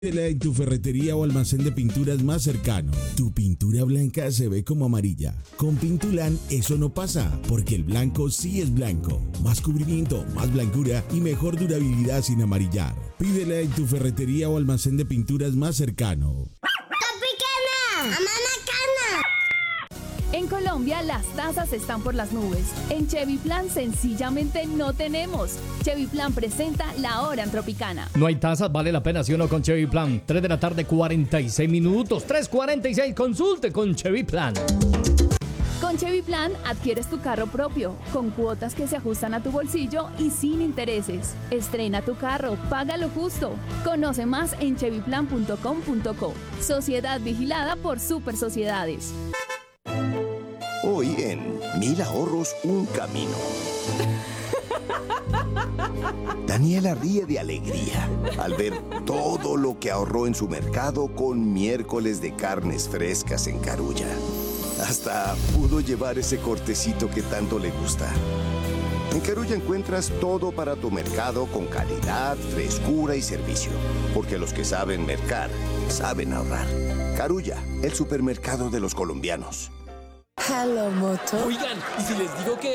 Pídela en tu ferretería o almacén de pinturas más cercano. Tu pintura blanca se ve como amarilla. Con Pintulan eso no pasa, porque el blanco sí es blanco. Más cubrimiento, más blancura y mejor durabilidad sin amarillar. Pídela en tu ferretería o almacén de pinturas más cercano. ¡Tropicana! ¡Amana cana! En Colombia las tasas están por las nubes. En Chevy Plan sencillamente no tenemos. Chevy Plan presenta La Hora en Tropicana. No hay tasas, vale la pena, ¿sí o no? Con Chevy Plan. 3 de la tarde, 46 minutos. 3:46, consulte con Chevy Plan. Con Chevy Plan adquieres tu carro propio, con cuotas que se ajustan a tu bolsillo y sin intereses. Estrena tu carro, paga lo justo. Conoce más en chevyplan.com.co. Sociedad vigilada por Super Sociedades. Hoy en Mil Ahorros, un camino. Daniela ríe de alegría al ver todo lo que ahorró en su mercado con miércoles de carnes frescas en Carulla. Hasta pudo llevar ese cortecito que tanto le gusta. En Carulla encuentras todo para tu mercado con calidad, frescura y servicio. Porque los que saben mercar, saben ahorrar. Carulla, el supermercado de los colombianos. Hello, Moto. Oigan, ¿y si les digo que